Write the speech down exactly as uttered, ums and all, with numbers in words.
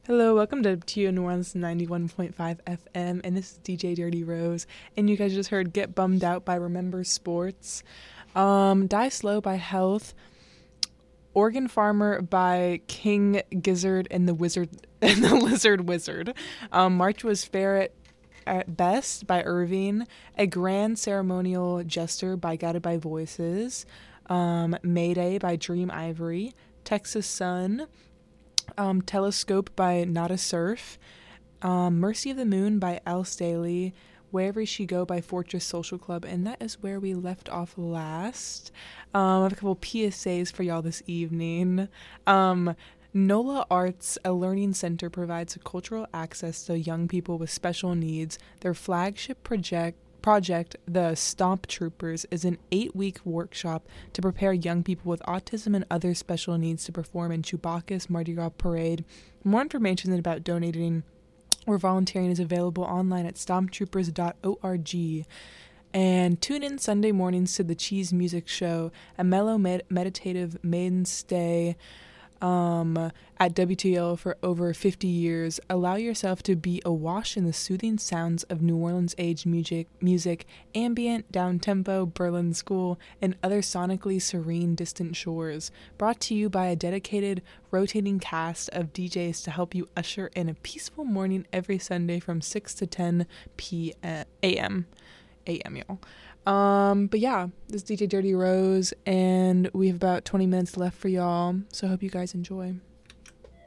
Hello, welcome to T O New Orleans ninety-one point five F M, and this is D J Dirty Rose, and you guys just heard Get Bummed Out by Remember Sports, um, Die Slow by Health, Organ Farmer by King Gizzard and the Wizard and the Lizard Wizard, um, March Was Fair at, at Best by Irving, A Grand Ceremonial Jester by Guided by Voices, um, Mayday by Dream Ivory, Texas Sun, Um, Telescope by Nada Surf, um, Mercy of the Moon by Al Staley, Wherever She Go by Fortress Social Club, and that is where we left off last. Um, I have a couple P S As for y'all this evening. Um, NOLA Arts, a learning center, provides cultural access to young people with special needs. Their flagship project Project, the Stomp Troopers, is an eight-week workshop to prepare young people with autism and other special needs to perform in Chewbacca's Mardi Gras Parade. More information about donating or volunteering is available online at stomp troopers dot org. And tune in Sunday mornings to the Cheese Music Show, a mellow med- meditative mainstay Um, at W T L for over fifty years. Allow yourself to be awash in the soothing sounds of New Orleans age music, music, ambient, down-tempo, Berlin school, and other sonically serene distant shores. Brought to you by a dedicated, rotating cast of D Js to help you usher in a peaceful morning every Sunday from six to ten p.m. A M, y'all. Um, but yeah, this is D J Dirty Rose, and we have about twenty minutes left for y'all, so I hope you guys enjoy.